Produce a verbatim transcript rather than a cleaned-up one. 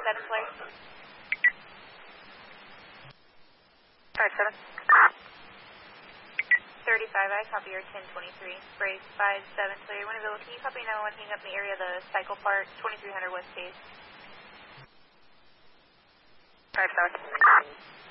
seven, flare. five seven. thirty-five, I copy your ten twenty-three. Brave five seven, clear. Winneville, can you copy nine one hang up in the area of the Cycle Park, twenty-three hundred West Case? five seven.